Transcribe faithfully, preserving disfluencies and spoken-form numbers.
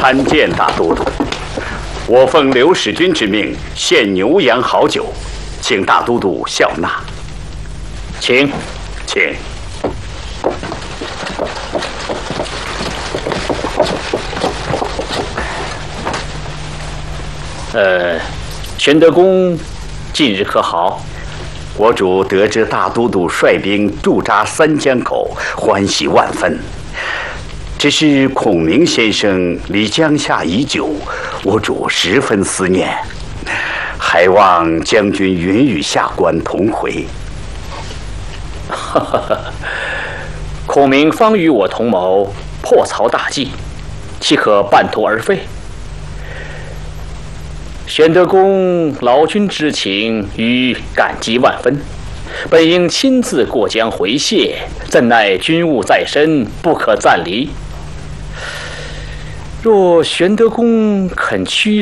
参见大都督。我奉刘使君之命，献牛羊好酒，请大都督笑纳。 请， 请。 呃，玄德公近日可好？ 我主得知大都督率兵驻扎三江口，欢喜万分。只是孔明先生离江夏已久，我主十分思念，还望将军允与下官同回。 哈哈哈！孔明方与我同谋破曹大计，岂可半途而废？玄德公劳君之情，与感激万分，本应亲自过江回谢，怎奈军务在身，不可暂离。若玄德公肯屈